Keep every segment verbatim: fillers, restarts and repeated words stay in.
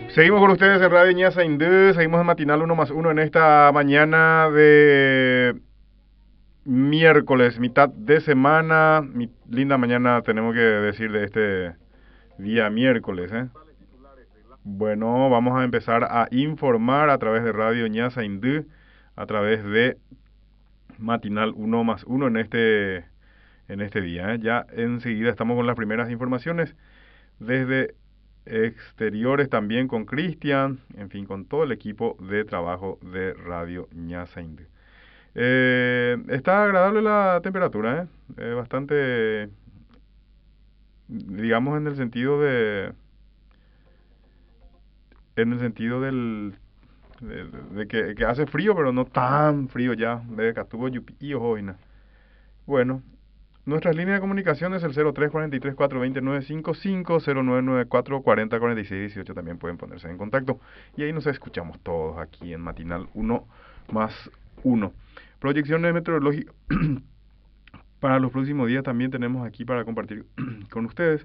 Seguimos con ustedes en Radio Ñaza Indú, seguimos en Matinal uno más uno en esta mañana de miércoles, mitad de semana. Mi linda mañana tenemos que decir de este día miércoles, ¿eh? Bueno, vamos a empezar a informar a través de Radio Ñaza Indú, a través de Matinal uno más uno en este, en este día, ¿eh? Ya enseguida estamos con las primeras informaciones desde exteriores también con Cristian, en fin, con todo el equipo de trabajo de Radio Ñaza Indú. Eh, está agradable la temperatura, ¿eh? Eh, bastante, digamos, en el sentido de, en el sentido del, de, de que, que hace frío, pero no tan frío ya, de que estuvo yupi hoy. Bueno, nuestras líneas de comunicación es el cero tres cuatro tres cuatro dos cero nueve cinco cinco, cero nueve nueve cuatro cuatro cero cuatro seis uno ocho, también pueden ponerse en contacto. Y ahí nos escuchamos todos aquí en Matinal uno más uno. Proyecciones meteorológicas para los próximos días también tenemos aquí para compartir con ustedes.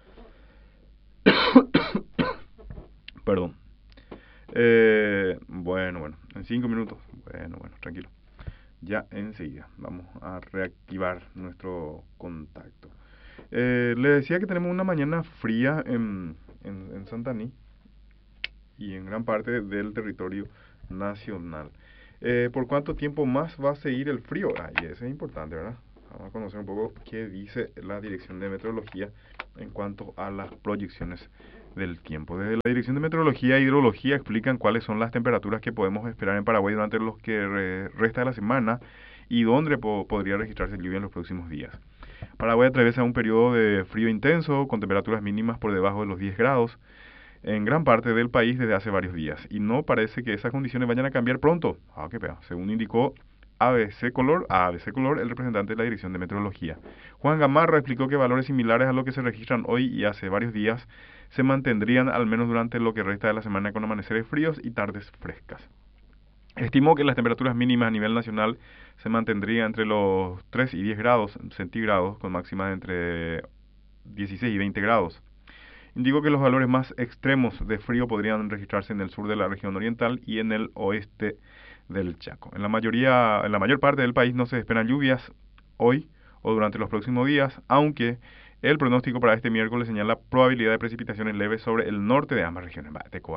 Perdón. Eh, bueno, bueno, en cinco minutos. Bueno, bueno, tranquilo. Ya enseguida vamos a reactivar nuestro contacto. Eh, le decía que tenemos una mañana fría en, en, en Santaní y en gran parte del territorio nacional. Eh, ¿Por cuánto tiempo más va a seguir el frío? Ah, y eso es importante, ¿verdad? Vamos a conocer un poco qué dice la Dirección de Meteorología en cuanto a las proyecciones del tiempo. Desde la Dirección de Meteorología e Hidrología explican cuáles son las temperaturas que podemos esperar en Paraguay durante los que re resta de la semana y dónde po podría registrarse lluvia en los próximos días. Paraguay atraviesa un periodo de frío intenso con temperaturas mínimas por debajo de los diez grados en gran parte del país desde hace varios días y no parece que esas condiciones vayan a cambiar pronto. Ah, qué pena. Según indicó A B C Color, A B C Color, el representante de la Dirección de Meteorología. Juan Gamarra explicó que valores similares a lo que se registran hoy y hace varios días se mantendrían al menos durante lo que resta de la semana con amaneceres fríos y tardes frescas. Estimó que las temperaturas mínimas a nivel nacional se mantendrían entre los tres y diez grados centígrados, con máximas entre dieciséis y veinte grados. Indicó que los valores más extremos de frío podrían registrarse en el sur de la región oriental y en el oeste del Chaco. En la mayoría, en la mayor parte del país no se esperan lluvias hoy o durante los próximos días, aunque el pronóstico para este miércoles señala probabilidad de precipitaciones leves sobre el norte de ambas regiones.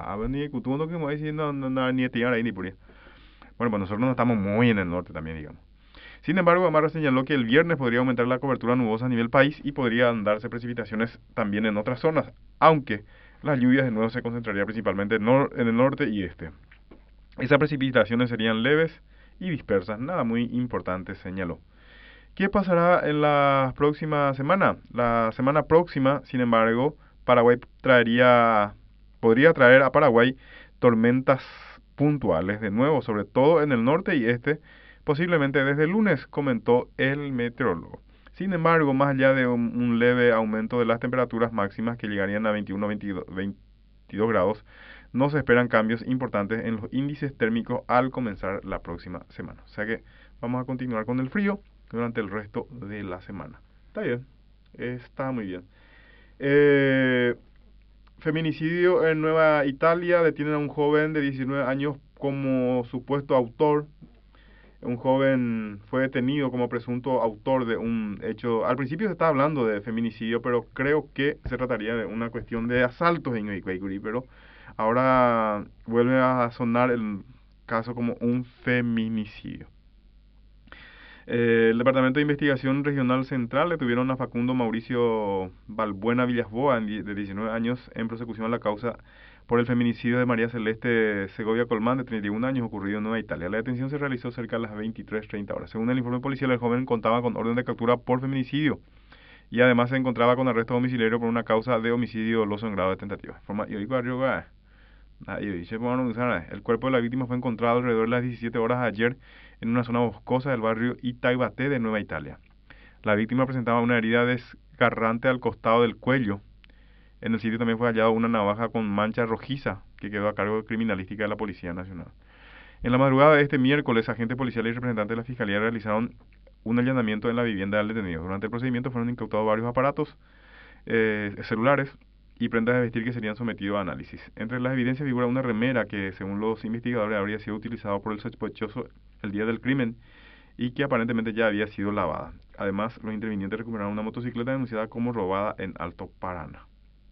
Bueno, pues nosotros no estamos muy en el norte también, digamos. Sin embargo, Gamarra señaló que el viernes podría aumentar la cobertura nubosa a nivel país y podrían darse precipitaciones también en otras zonas, aunque las lluvias de nuevo se concentrarían principalmente en el norte y este. Esas precipitaciones serían leves y dispersas, nada muy importante, señaló. ¿Qué pasará en la próxima semana? La semana próxima, sin embargo, Paraguay traería, podría traer a Paraguay tormentas puntuales de nuevo, sobre todo en el norte y este, posiblemente desde el lunes, comentó el meteorólogo. Sin embargo, más allá de un, un leve aumento de las temperaturas máximas que llegarían a veintiuno a veintidós grados, no se esperan cambios importantes en los índices térmicos al comenzar la próxima semana. O sea que vamos a continuar con el frío durante el resto de la semana. Está bien, está muy bien. Eh, feminicidio en Nueva Italia. Detienen a un joven de diecinueve años como supuesto autor. Un joven fue detenido como presunto autor de un hecho. Al principio se estaba hablando de feminicidio, pero creo que se trataría de una cuestión de asaltos en Iquique, pero ahora vuelve a sonar el caso como un feminicidio. Eh, el Departamento de Investigación Regional Central detuvieron a Facundo Mauricio Balbuena Villasboa, de diecinueve años, en prosecución a la causa por el feminicidio de María Celeste Segovia Colmán, de treinta y un años, ocurrido en Nueva Italia. La detención se realizó cerca de las veintitrés treinta horas. Según el informe policial, el joven contaba con orden de captura por feminicidio y además se encontraba con arresto domiciliario por una causa de homicidio doloso en grado de tentativa. El cuerpo de la víctima fue encontrado alrededor de las diecisiete horas de ayer en una zona boscosa del barrio Itaibate de Nueva Italia. La víctima presentaba una herida desgarrante al costado del cuello. En el sitio también fue hallada una navaja con mancha rojiza que quedó a cargo de criminalística de la Policía Nacional. En la madrugada de este miércoles, agentes policiales y representantes de la Fiscalía realizaron un allanamiento en la vivienda del detenido. Durante el procedimiento fueron incautados varios aparatos eh, celulares y prendas de vestir que serían sometidos a análisis. Entre las evidencias figura una remera que, según los investigadores, habría sido utilizada por el sospechoso el día del crimen y que aparentemente ya había sido lavada. Además, los intervinientes recuperaron una motocicleta denunciada como robada en Alto Paraná.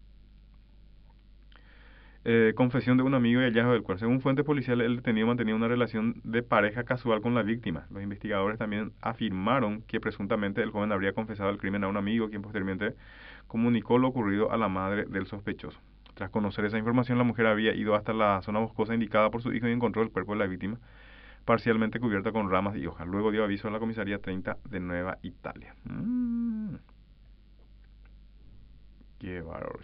Eh, confesión de un amigo y hallazgo del cuerpo. Según fuentes policiales, el detenido mantenía una relación de pareja casual con la víctima. Los investigadores también afirmaron que presuntamente el joven habría confesado el crimen a un amigo, quien posteriormente comunicó lo ocurrido a la madre del sospechoso. Tras conocer esa información, la mujer había ido hasta la zona boscosa indicada por su hijo y encontró el cuerpo de la víctima parcialmente cubierta con ramas y hojas. Luego dio aviso a la comisaría treinta de Nueva Italia. Mm. Qué bárbaro.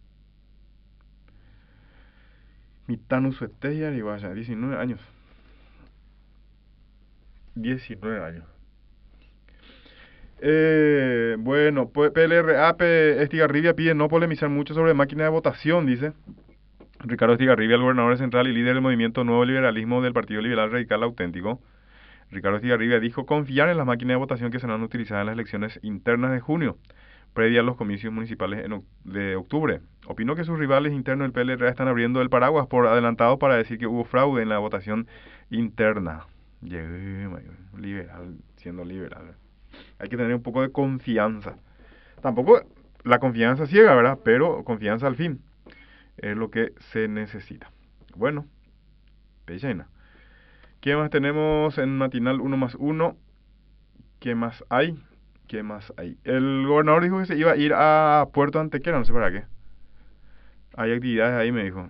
Mitanu Sueteya, Iguaya, diecinueve años. diecinueve años. Eh, bueno, pues P L R A P Estigarribia pide no polemizar mucho sobre máquina de votación, dice Ricardo Estigarribia, el gobernador central y líder del movimiento Nuevo Liberalismo del Partido Liberal Radical Auténtico. Ricardo Estigarribia dijo confiar en las máquinas de votación que serán utilizadas en las elecciones internas de junio, previa a los comicios municipales en, de octubre. Opinó que sus rivales internos del P L R A están abriendo el paraguas por adelantado para decir que hubo fraude en la votación interna. Llegué, liberal, siendo liberal. Hay que tener un poco de confianza. Tampoco la confianza ciega, ¿verdad? Pero confianza al fin. Es lo que se necesita. Bueno, pellena. ¿Qué más tenemos en Matinal uno más uno? ¿Qué más hay? ¿Qué más hay? El gobernador dijo que se iba a ir a Puerto Antequera, no sé para qué. Hay actividades ahí, me dijo.